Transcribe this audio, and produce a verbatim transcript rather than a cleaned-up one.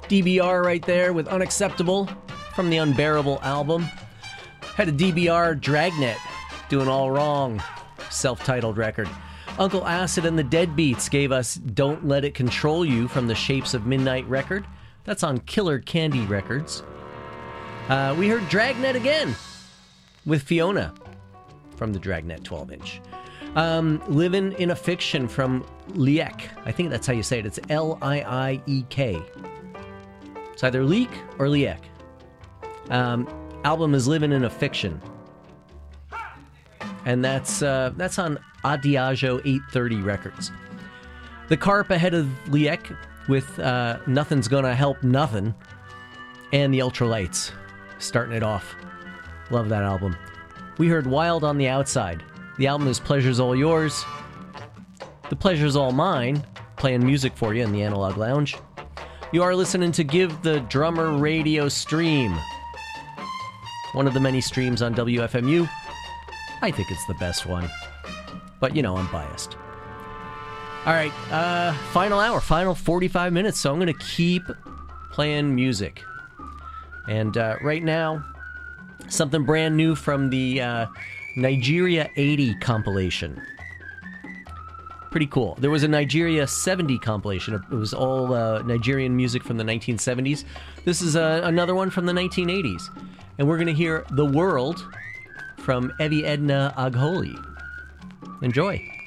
D B R right there with Unacceptable from the Unbearable album. Had a D B R Dragnet doing All Wrong, self-titled record. Uncle Acid and the Deadbeats gave us Don't Let It Control You from the Shapes of Midnight record. That's on Killer Candy Records. Uh, we heard Dragnet again with Fiona from the Dragnet twelve inch. Um, Living in a Fiction from Liek. I think that's how you say it. It's L I I E K. It's either Leek or Liek. Um, album is Living in a Fiction. And that's uh, that's on Adagio eight thirty Records. The Carp ahead of Liek with uh, Nothing's Gonna Help Nothing. And the Ultralights starting it off. Love that album. We heard Wild on the Outside. The album is Pleasure's All Yours. The Pleasure's All Mine. Playing music for you in the Analog Lounge. You are listening to Give the Drummer Radio Stream. One of the many streams on W F M U. I think it's the best one. But, you know, I'm biased. All right, uh, final hour, final forty-five minutes, so I'm going to keep playing music. And uh, right now, something brand new from the uh, Nigeria eighty compilation. Pretty cool. There was a Nigeria seventy compilation. It was all uh, Nigerian music from the nineteen seventies. This is uh, another one from the nineteen eighties. And we're going to hear The World from Evi Edna Agholi. Enjoy.